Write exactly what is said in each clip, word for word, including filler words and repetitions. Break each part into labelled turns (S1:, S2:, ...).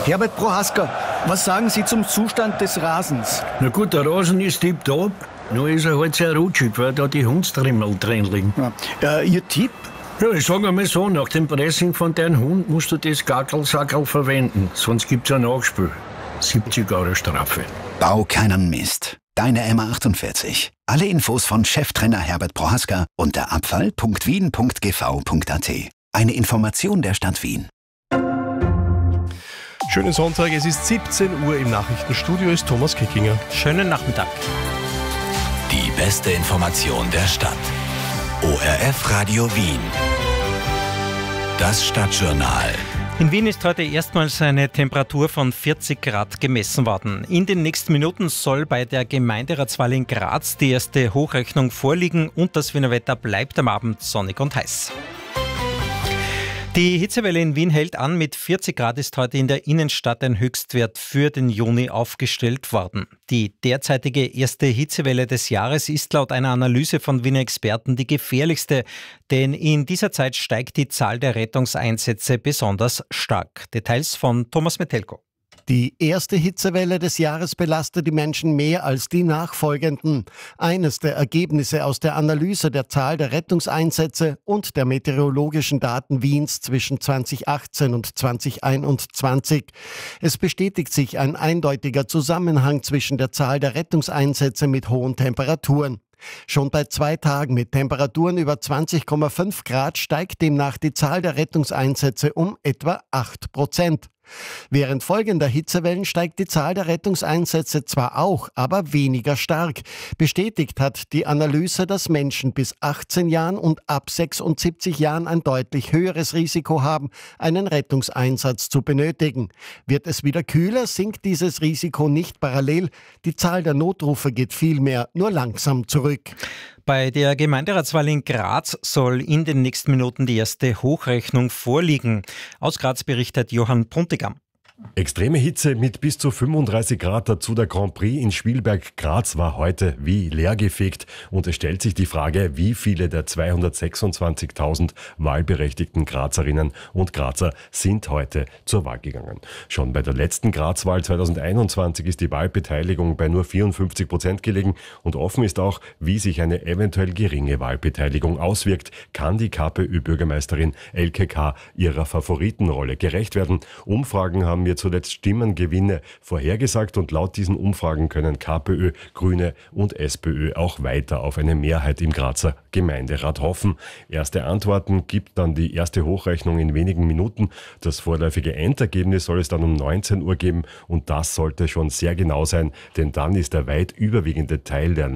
S1: Herbert Prohaska, was sagen Sie zum Zustand des Rasens?
S2: Na gut, der Rasen ist tipptopp, nur ist er halt sehr rutschig, weil da die Hundstrimmel drin liegen.
S1: Ja. Äh, Ihr Tipp?
S2: Ja, ich sag einmal so, nach dem Pressing von deinem Hund musst du das Gackelsackerl verwenden, sonst gibt's ein Nachspiel. siebzig Euro Strafe.
S3: Bau keinen Mist. Deine M A achtundvierzig. Alle Infos von Cheftrainer Herbert Prohaska unter abfall punkt wien punkt g v punkt a t. Eine Information der Stadt Wien.
S4: Schönen Sonntag, es ist siebzehn Uhr, im Nachrichtenstudio ist Thomas Kickinger.
S5: Schönen Nachmittag.
S6: Die beste Information der Stadt. O R F Radio Wien. Das Stadtjournal.
S5: In Wien ist heute erstmals eine Temperatur von vierzig Grad gemessen worden. In den nächsten Minuten soll bei der Gemeinderatswahl in Graz die erste Hochrechnung vorliegen und das Wiener Wetter bleibt am Abend sonnig und heiß. Die Hitzewelle in Wien hält an. Mit vierzig Grad ist heute in der Innenstadt ein Höchstwert für den Juni aufgestellt worden. Die derzeitige erste Hitzewelle des Jahres ist laut einer Analyse von Wiener Experten die gefährlichste, denn in dieser Zeit steigt die Zahl der Rettungseinsätze besonders stark. Details von Thomas Metelko.
S7: Die erste Hitzewelle des Jahres belastet die Menschen mehr als die nachfolgenden. Eines der Ergebnisse aus der Analyse der Zahl der Rettungseinsätze und der meteorologischen Daten Wiens zwischen zweitausendachtzehn und zweitausendeinundzwanzig. Es bestätigt sich ein eindeutiger Zusammenhang zwischen der Zahl der Rettungseinsätze mit hohen Temperaturen. Schon bei zwei Tagen mit Temperaturen über zwanzig Komma fünf Grad steigt demnach die Zahl der Rettungseinsätze um etwa acht Prozent. Während folgender Hitzewellen steigt die Zahl der Rettungseinsätze zwar auch, aber weniger stark. Bestätigt hat die Analyse, dass Menschen bis achtzehn Jahren und ab sechsundsiebzig Jahren ein deutlich höheres Risiko haben, einen Rettungseinsatz zu benötigen. Wird es wieder kühler, sinkt dieses Risiko nicht parallel. Die Zahl der Notrufe geht vielmehr nur langsam zurück.
S5: Bei der Gemeinderatswahl in Graz soll in den nächsten Minuten die erste Hochrechnung vorliegen. Aus Graz berichtet Johann Puntigam.
S8: Extreme Hitze mit bis zu fünfunddreißig Grad, dazu der Grand Prix in Spielberg. Graz war heute wie leergefegt und es stellt sich die Frage, wie viele der zweihundertsechsundzwanzigtausend wahlberechtigten Grazerinnen und Grazer sind heute zur Wahl gegangen. Schon bei der letzten Grazwahl zweitausendeinundzwanzig ist die Wahlbeteiligung bei nur vierundfünfzig Prozent gelegen und offen ist auch, wie sich eine eventuell geringe Wahlbeteiligung auswirkt. Kann die KPÖ-Bürgermeisterin Elke K. ihrer Favoritenrolle gerecht werden? Umfragen haben mir zuletzt Stimmengewinne vorhergesagt und laut diesen Umfragen können KPÖ, Grüne und SPÖ auch weiter auf eine Mehrheit im Grazer Gemeinderat hoffen. Erste Antworten gibt dann die erste Hochrechnung in wenigen Minuten. Das vorläufige Endergebnis soll es dann um neunzehn Uhr geben und das sollte schon sehr genau sein, denn dann ist der weit überwiegende Teil der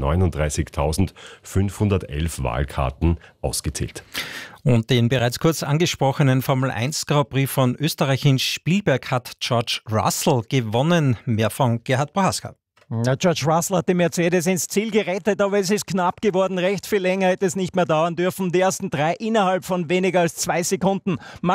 S8: neununddreißigtausendfünfhundertelf Wahlkarten ausgezählt.
S5: Und den bereits kurz angesprochenen Formel eins Grand Prix von Österreich in Spielberg hat George Russell gewonnen. Mehr von Gerhard Prohaska.
S9: Ja, George Russell hat den Mercedes ins Ziel gerettet, aber es ist knapp geworden. Recht viel länger hätte es nicht mehr dauern dürfen. Die ersten drei innerhalb von weniger als zwei Sekunden.